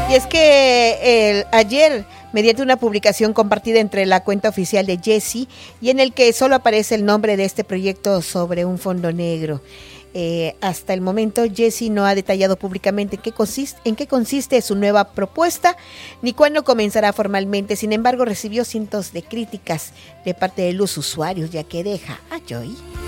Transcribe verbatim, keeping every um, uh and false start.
Y es que el, ayer, mediante una publicación compartida entre la cuenta oficial de Jessie y en el que solo aparece el nombre de este proyecto sobre un fondo negro, eh, hasta el momento Jessie no ha detallado públicamente en qué, consiste, en qué consiste su nueva propuesta ni cuándo comenzará formalmente. Sin embargo, recibió cientos de críticas de parte de los usuarios, ya que deja a Joy